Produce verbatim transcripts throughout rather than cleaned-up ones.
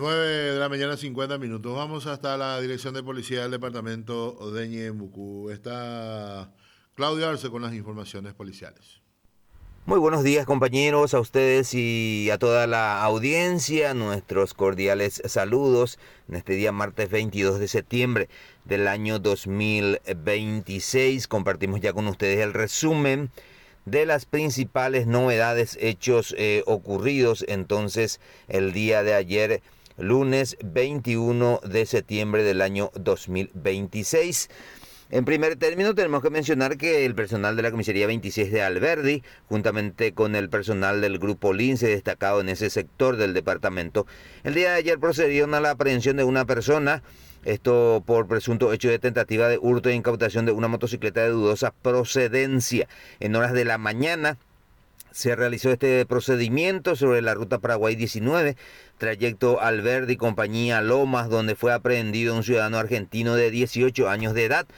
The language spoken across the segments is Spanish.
Nueve de la mañana, cincuenta minutos. Vamos hasta la dirección de policía del departamento de Ñeembucú. Está Claudio Arce con las informaciones policiales. Muy buenos días, compañeros, a ustedes y a toda la audiencia. Nuestros cordiales saludos en este día martes veintidós de septiembre del año dos mil veintiséis. Compartimos ya con ustedes el resumen de las principales novedades, hechos eh, ocurridos entonces el día de ayer, lunes veintiuno de septiembre del año dos mil veintiséis. En primer término, tenemos que mencionar que el personal de la comisaría veintiséis de Alberdi, juntamente con el personal del grupo Lince, destacado en ese sector del departamento, el día de ayer procedieron a la aprehensión de una persona, esto por presunto hecho de tentativa de hurto e incautación de una motocicleta de dudosa procedencia. En horas de la mañana se realizó este procedimiento sobre la ruta Paraguay diecinueve, trayecto Alberdi, compañía Lomas, donde fue aprehendido un ciudadano argentino de dieciocho años de edad,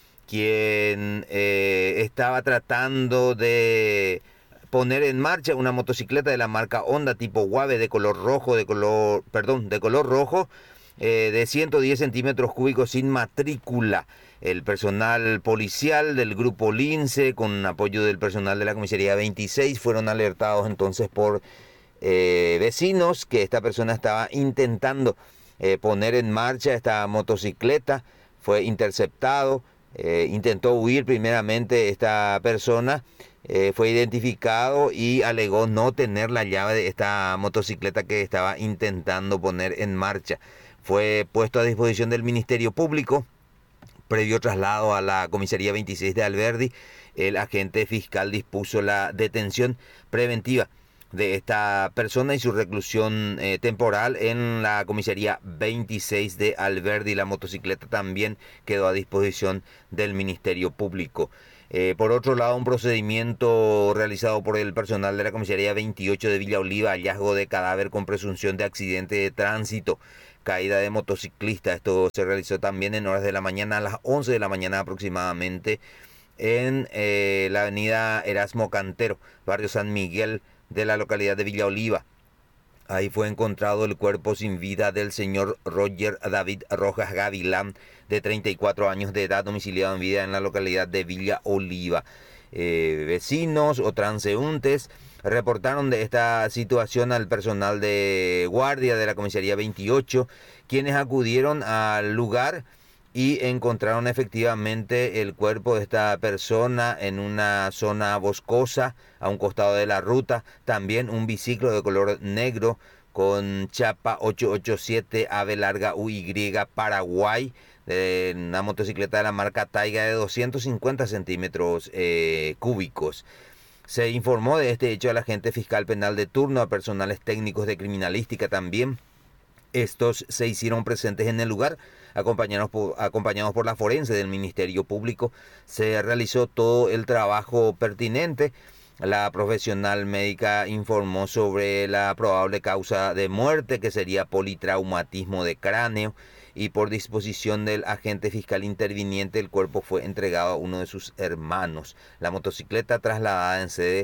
quien eh, estaba tratando de poner en marcha una motocicleta de la marca Honda tipo Guave de color rojo, de color, perdón, de color rojo, eh, de ciento diez centímetros cúbicos sin matrícula. El personal policial del grupo Lince, con apoyo del personal de la comisaría veintiséis, fueron alertados entonces por eh, vecinos que esta persona estaba intentando eh, poner en marcha esta motocicleta. Fue interceptado. Eh, intentó huir primeramente esta persona, eh, fue identificado y alegó no tener la llave de esta motocicleta que estaba intentando poner en marcha. Fue puesto a disposición del Ministerio Público. Previo traslado a la comisaría veintiséis de Alberdi, el agente fiscal dispuso la detención preventiva de esta persona y su reclusión eh, temporal en la comisaría veintiséis de Alberdi. La motocicleta también quedó a disposición del Ministerio Público. Eh, por otro lado, un procedimiento realizado por el personal de la comisaría veintiocho de Villa Oliva, hallazgo de cadáver con presunción de accidente de tránsito, caída de motociclista. Esto se realizó también en horas de la mañana, a las once de la mañana aproximadamente, en eh, la avenida Erasmo Cantero, barrio San Miguel, de la localidad de Villa Oliva. Ahí fue encontrado el cuerpo sin vida del señor Roger David Rojas Gavilán, de treinta y cuatro años de edad, domiciliado en vida en la localidad de Villa Oliva. Eh, vecinos o transeúntes reportaron de esta situación al personal de guardia de la comisaría veintiocho, quienes acudieron al lugar y encontraron efectivamente el cuerpo de esta persona en una zona boscosa a un costado de la ruta. También un biciclo de color negro con chapa ochocientos ochenta y siete ave larga U Y Paraguay, de una motocicleta de la marca Taiga de doscientos cincuenta centímetros eh, cúbicos. Se informó de este hecho al agente fiscal penal de turno, a personales técnicos de criminalística también. Estos se hicieron presentes en el lugar, acompañados por, acompañados por la forense del Ministerio Público. Se realizó todo el trabajo pertinente. La profesional médica informó sobre la probable causa de muerte, que sería politraumatismo de cráneo, y por disposición del agente fiscal interviniente el cuerpo fue entregado a uno de sus hermanos. La motocicleta trasladada en sede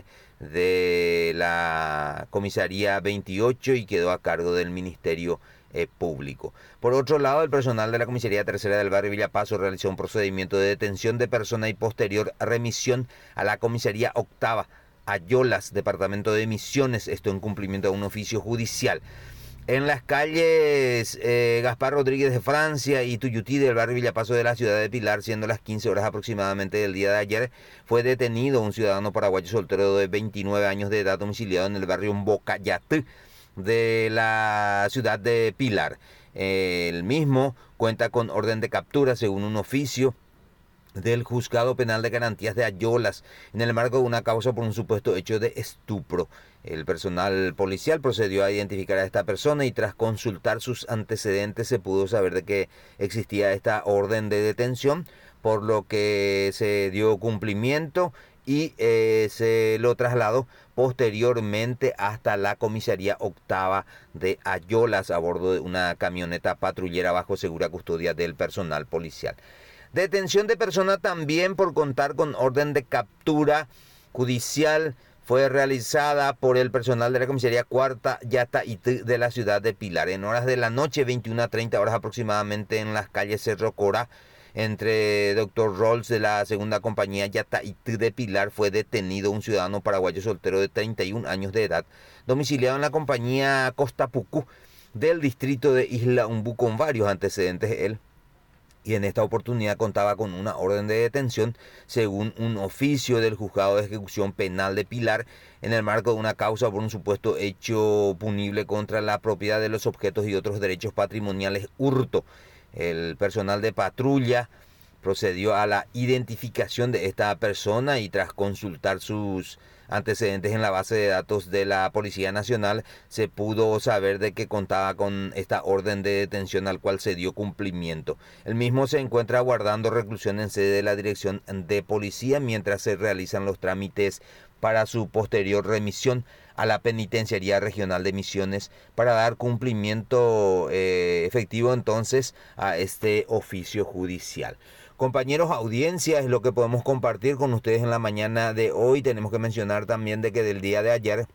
de la comisaría veintiocho y quedó a cargo del Ministerio eh, Público. Por otro lado, el personal de la comisaría tercera del barrio Villapaso realizó un procedimiento de detención de persona y posterior remisión a la comisaría octava Ayolas, departamento de Misiones, esto en cumplimiento a un oficio judicial. En las calles eh, Gaspar Rodríguez de Francia y Tuyutí del barrio Villapaso de la ciudad de Pilar, siendo las quince horas aproximadamente del día de ayer, fue detenido un ciudadano paraguayo soltero de veintinueve años de edad, domiciliado en el barrio Mbocayatí de la ciudad de Pilar. El mismo cuenta con orden de captura según un oficio del Juzgado Penal de Garantías de Ayolas, en el marco de una causa por un supuesto hecho de estupro. El personal policial procedió a identificar a esta persona y tras consultar sus antecedentes se pudo saber de que existía esta orden de detención, por lo que se dio cumplimiento y eh, se lo trasladó posteriormente hasta la comisaría octava de Ayolas a bordo de una camioneta patrullera bajo segura custodia del personal policial. Detención de persona también por contar con orden de captura judicial fue realizada por el personal de la comisaría cuarta Yataití de la ciudad de Pilar. En horas de la noche, veintiuna a treinta horas aproximadamente, en las calles Cerro Cora, entre doctor Rolls de la segunda compañía Yataití de Pilar, fue detenido un ciudadano paraguayo soltero de treinta y un años de edad, domiciliado en la compañía Costa Pucú del distrito de Isla Umbú, con varios antecedentes él, y en esta oportunidad contaba con una orden de detención según un oficio del Juzgado de Ejecución Penal de Pilar en el marco de una causa por un supuesto hecho punible contra la propiedad de los objetos y otros derechos patrimoniales, hurto. El personal de patrulla procedió a la identificación de esta persona y tras consultar sus antecedentes en la base de datos de la Policía Nacional, se pudo saber de que contaba con esta orden de detención al cual se dio cumplimiento. El mismo se encuentra aguardando reclusión en sede de la Dirección de Policía mientras se realizan los trámites para su posterior remisión a la Penitenciaría Regional de Misiones para dar cumplimiento eh, efectivo entonces a este oficio judicial. Compañeros, audiencia es lo que podemos compartir con ustedes en la mañana de hoy. Tenemos que mencionar también de que del día de ayer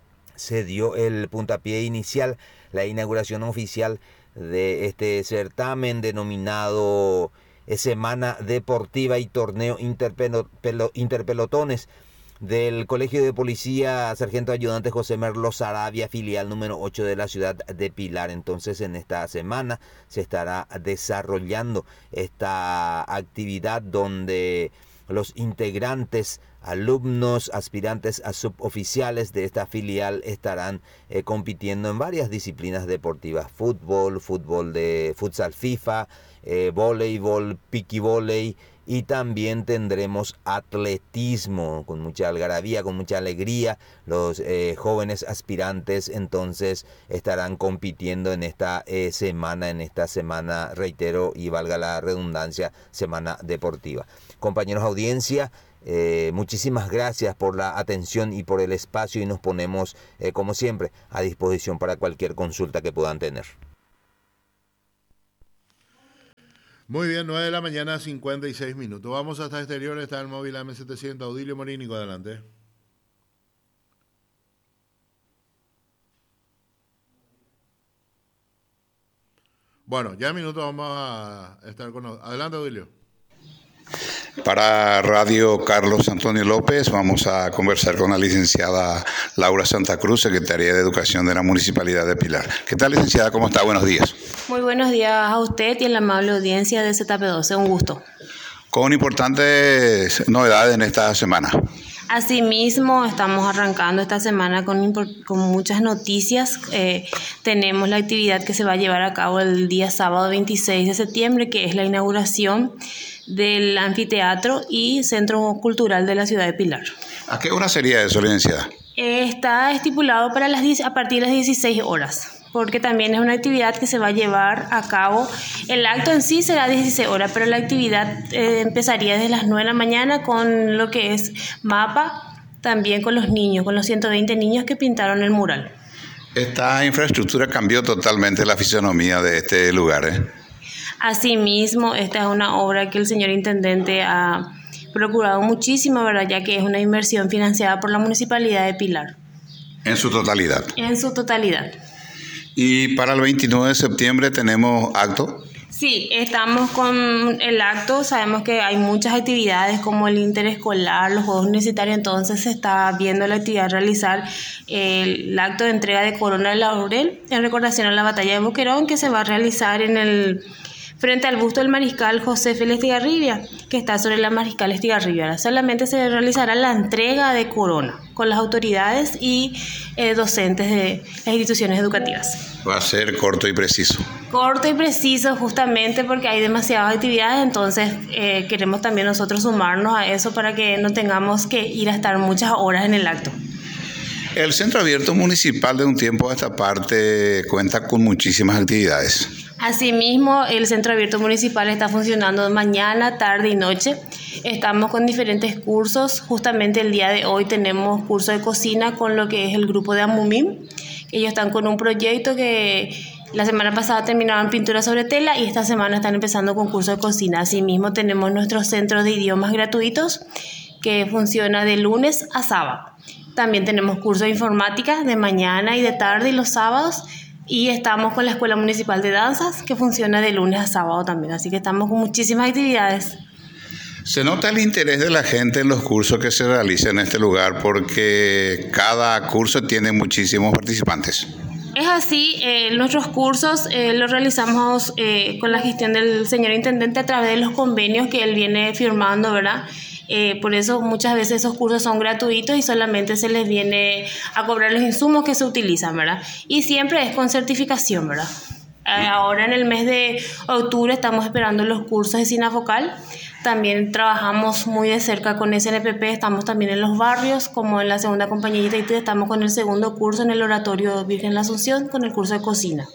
se dio el puntapié inicial, la inauguración oficial de este certamen denominado Semana Deportiva y Torneo Interpelo, pelo, Interpelotones del Colegio de Policía Sargento Ayudante José Merlos Sarabia, filial número ocho de la ciudad de Pilar. Entonces, en esta semana se estará desarrollando esta actividad donde los integrantes, alumnos, aspirantes a suboficiales de esta filial estarán eh, compitiendo en varias disciplinas deportivas: fútbol, fútbol de futsal FIFA, eh, voleibol, piquivoley, y también tendremos atletismo con mucha algarabía, con mucha alegría. Los eh, jóvenes aspirantes entonces estarán compitiendo en esta eh, semana, en esta semana, reitero y valga la redundancia, semana deportiva. Compañeros audiencia, eh, muchísimas gracias por la atención y por el espacio, y nos ponemos eh, como siempre a disposición para cualquier consulta que puedan tener. Muy bien, nueve de la mañana, cincuenta y seis minutos. Vamos hasta exterior, está el móvil A M setecientos, Audilio Morínico, adelante. Bueno, ya en minutos vamos a estar con... Adelante, Audilio. Para Radio Carlos Antonio López vamos a conversar con la licenciada Laura Santa Cruz, Secretaría de Educación de la Municipalidad de Pilar. ¿Qué tal, licenciada? ¿Cómo está? Buenos días. Muy buenos días a usted y a la amable audiencia de Z P doce. Un gusto. Con importantes novedades en esta semana. Asimismo, estamos arrancando esta semana con, con muchas noticias. Eh, tenemos la actividad que se va a llevar a cabo el día sábado veintiséis de septiembre, que es la inauguración del anfiteatro y centro cultural de la ciudad de Pilar. ¿A qué hora sería eso, licenciada? Eh, está estipulado para las diez, a partir de las dieciséis horas, porque también es una actividad que se va a llevar a cabo. El acto en sí será dieciséis horas, pero la actividad eh, empezaría desde las nueve de la mañana con lo que es mapa, también con los niños, con los ciento veinte niños que pintaron el mural. Esta infraestructura cambió totalmente la fisonomía de este lugar, ¿eh? Asimismo, esta es una obra que el señor intendente ha procurado muchísimo, ¿verdad?, ya que es una inversión financiada por la Municipalidad de Pilar. En su totalidad. En su totalidad. ¿Y para el veintinueve de septiembre tenemos acto? Sí, estamos con el acto. Sabemos que hay muchas actividades como el interescolar, los juegos universitarios, entonces se está viendo la actividad realizar el, el acto de entrega de corona de laurel en recordación a la batalla de Boquerón, que se va a realizar en el frente al busto del mariscal José Félix Estigarribia, que está sobre la mariscal Estigarribia. Solamente se realizará la entrega de corona con las autoridades y eh, docentes de las instituciones educativas. Va a ser corto y preciso. Corto y preciso, justamente porque hay demasiadas actividades, entonces eh, queremos también nosotros sumarnos a eso para que no tengamos que ir a estar muchas horas en el acto. El Centro Abierto Municipal de un tiempo a esta parte cuenta con muchísimas actividades. Asimismo, el Centro Abierto Municipal está funcionando mañana, tarde y noche. Estamos con diferentes cursos. Justamente el día de hoy tenemos curso de cocina con lo que es el grupo de Amumim. Ellos están con un proyecto que la semana pasada terminaban pintura sobre tela y esta semana están empezando con curso de cocina. Asimismo, tenemos nuestro centro de idiomas gratuitos que funciona de lunes a sábado. También tenemos cursos de informática de mañana y de tarde y los sábados. Y estamos con la Escuela Municipal de Danzas, que funciona de lunes a sábado también. Así que estamos con muchísimas actividades. Se nota el interés de la gente en los cursos que se realizan en este lugar porque cada curso tiene muchísimos participantes. Es así, eh, nuestros cursos eh, los realizamos eh, con la gestión del señor intendente a través de los convenios que él viene firmando, ¿verdad? Eh, por eso muchas veces esos cursos son gratuitos y solamente se les viene a cobrar los insumos que se utilizan, ¿verdad? Y siempre es con certificación, ¿verdad? Eh, ahora en el mes de octubre estamos esperando los cursos de Sinafocal. También trabajamos muy de cerca con S N P P, estamos también en los barrios, como en la segunda compañía de Itaití, estamos con el segundo curso en el Oratorio Virgen la Asunción, con el curso de cocina.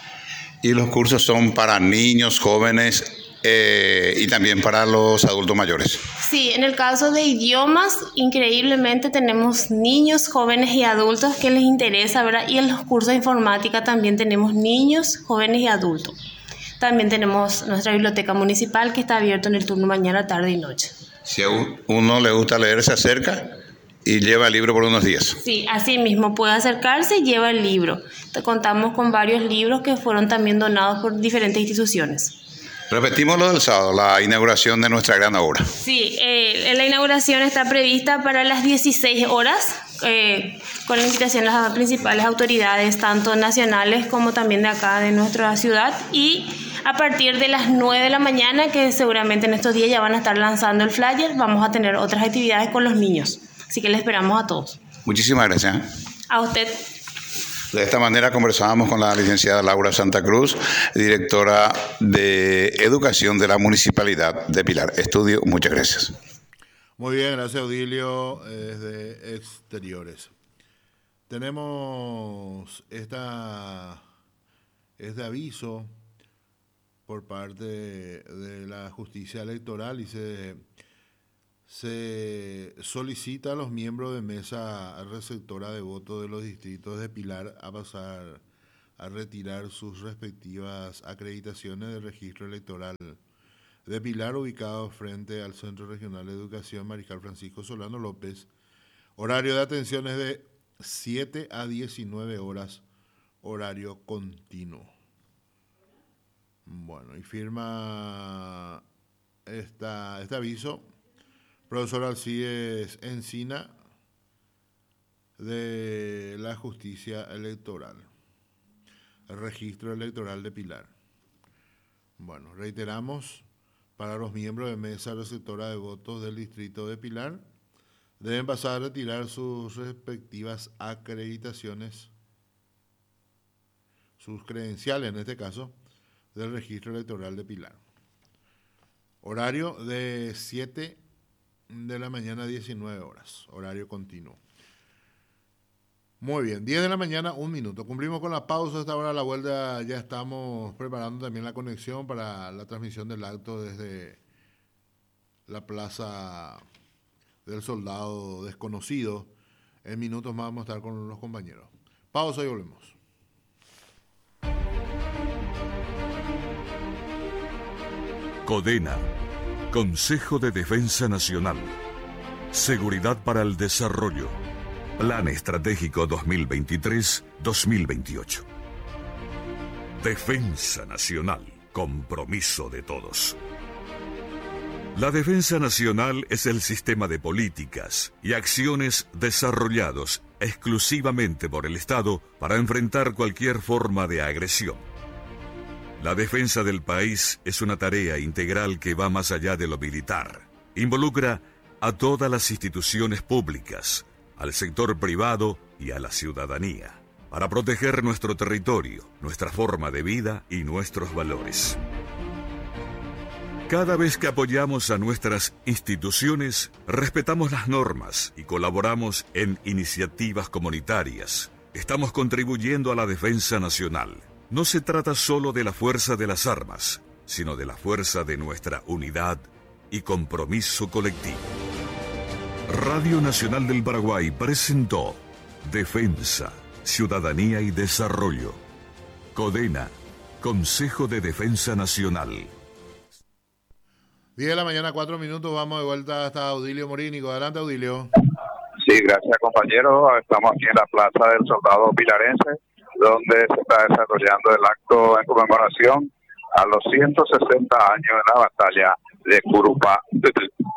Y los cursos son para niños, jóvenes eh, y también para los adultos mayores. Sí, en el caso de idiomas, increíblemente tenemos niños, jóvenes y adultos que les interesa, ¿verdad? Y en los cursos de informática también tenemos niños, jóvenes y adultos. También tenemos nuestra biblioteca municipal que está abierta en el turno mañana, tarde y noche. Si a uno le gusta leer, se acerca y lleva el libro por unos días. Sí, así mismo puede acercarse y lleva el libro. Te contamos con varios libros que fueron también donados por diferentes instituciones. Repetimos lo del sábado, la inauguración de nuestra gran obra. Sí, eh, la inauguración está prevista para las dieciséis horas, eh, con la invitación a las principales autoridades, tanto nacionales como también de acá, de nuestra ciudad, y a partir de las nueve de la mañana, que seguramente en estos días ya van a estar lanzando el flyer, vamos a tener otras actividades con los niños. Así que les esperamos a todos. Muchísimas gracias. A usted. De esta manera conversábamos con la licenciada Laura Santa Cruz, directora de Educación de la Municipalidad de Pilar. Estudio, muchas gracias. Muy bien, gracias Audilio, desde Exteriores. Tenemos esta, este aviso por parte de la justicia electoral y se, se solicita a los miembros de mesa receptora de votos de los distritos de Pilar a pasar a retirar sus respectivas acreditaciones de registro electoral de Pilar ubicados frente al Centro Regional de Educación Mariscal Francisco Solano López. Horario de atención es de siete a diecinueve horas, horario continuo. Bueno, y firma esta, este aviso profesor Alcides Encina, de la Justicia Electoral, el Registro Electoral de Pilar. Bueno, reiteramos, para los miembros de mesa receptora de votos del distrito de Pilar, deben pasar a retirar sus respectivas acreditaciones, sus credenciales en este caso, del Registro Electoral de Pilar. Horario de siete de la mañana a diecinueve horas, horario continuo. Muy bien, diez de la mañana, un minuto. Cumplimos con la pausa, hasta ahora a la vuelta ya estamos preparando también la conexión para la transmisión del acto desde la Plaza del Soldado Desconocido. En minutos más vamos a estar con los compañeros. Pausa y volvemos. CODENA, Consejo de Defensa Nacional. Seguridad para el Desarrollo. Plan Estratégico dos mil veintitrés a dos mil veintiocho. Defensa Nacional. Compromiso de todos. La defensa nacional es el sistema de políticas y acciones desarrollados exclusivamente por el Estado para enfrentar cualquier forma de agresión. La defensa del país es una tarea integral que va más allá de lo militar. Involucra a todas las instituciones públicas, al sector privado y a la ciudadanía, para proteger nuestro territorio, nuestra forma de vida y nuestros valores. Cada vez que apoyamos a nuestras instituciones, respetamos las normas y colaboramos en iniciativas comunitarias. Estamos contribuyendo a la defensa nacional. No se trata solo de la fuerza de las armas, sino de la fuerza de nuestra unidad y compromiso colectivo. Radio Nacional del Paraguay presentó Defensa, Ciudadanía y Desarrollo. CODENA, Consejo de Defensa Nacional. diez de la mañana, cuatro minutos, vamos de vuelta hasta Audilio Morínico. Adelante, Audilio. Sí, gracias compañero. Estamos aquí en la Plaza del Soldado Pilarense, donde se está desarrollando el acto en conmemoración a los ciento sesenta años de la batalla de Curupá.